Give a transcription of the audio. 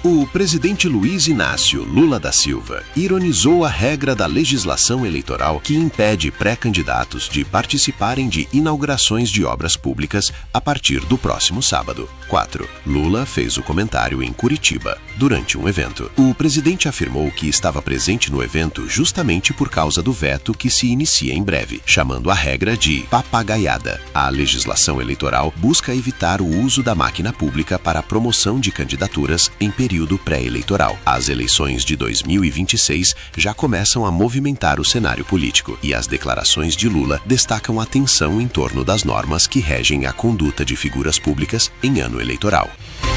O presidente Luiz Inácio Lula da Silva ironizou a regra da legislação eleitoral que impede pré-candidatos de participarem de inaugurações de obras públicas a partir do próximo sábado. 4. Lula fez o comentário em Curitiba, durante um evento. O presidente afirmou que estava presente no evento justamente por causa do veto que se inicia em breve, chamando a regra de papagaiada. A legislação eleitoral busca evitar o uso da máquina pública para a promoção de candidaturas em período pré-eleitoral. As eleições de 2026 já começam a movimentar o cenário político e as declarações de Lula destacam a tensão em torno das normas que regem a conduta de figuras públicas em ano eleitoral.